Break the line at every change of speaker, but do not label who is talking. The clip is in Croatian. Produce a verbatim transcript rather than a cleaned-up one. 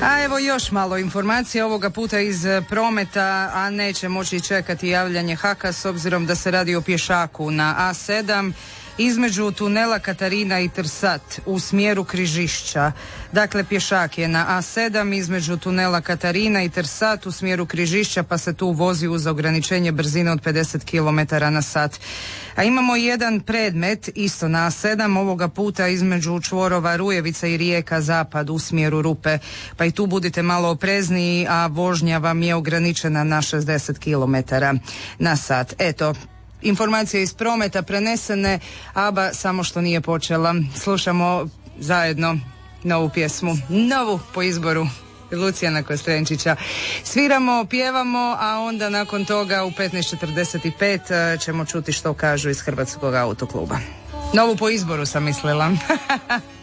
A evo još malo informacija, ovoga puta iz prometa, a neće moći čekati javljanje H A K-a s obzirom da se radi o pješaku na A sedam između tunela Katarina i Trsat u smjeru Križišća. Dakle, pješak je na A sedam između tunela Katarina i Trsat u smjeru Križišća, pa se tu vozi uz ograničenje brzine od pedeset kilometara na sat. A imamo jedan predmet isto na A sedam, ovoga puta između čvorova Rujevica i Rijeka Zapad u smjeru Rupe, pa i tu budite malo oprezniji, a vožnja vam je ograničena na šezdeset kilometara na sat. Eto, informacije iz prometa prenesene, ABBA samo što nije počela. Slušamo zajedno novu pjesmu, novu po izboru Lucijana Kostrenčića. Sviramo, pjevamo, a onda nakon toga u petnaest četrdeset pet ćemo čuti što kažu iz Hrvatskog autokluba. Novu po izboru sam mislila.